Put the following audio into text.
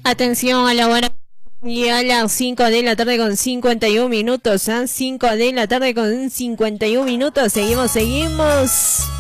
Atención a la hora y a las 5 de la tarde con 51 minutos. 5 de la tarde con 51 minutos. Seguimos.